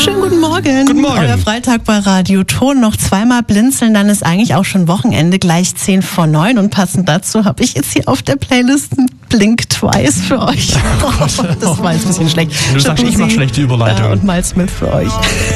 Schönen guten Morgen. Guten Morgen. Euer Freitag bei Radio Ton. Noch zweimal blinzeln, dann ist eigentlich auch schon Wochenende, gleich 8:50. Und passend dazu habe ich jetzt hier auf der Playlist Blink Twice für euch. Das war jetzt ein bisschen schlecht. Du sagst, ich mache schlechte Überleitungen. Und Miles Smith für euch.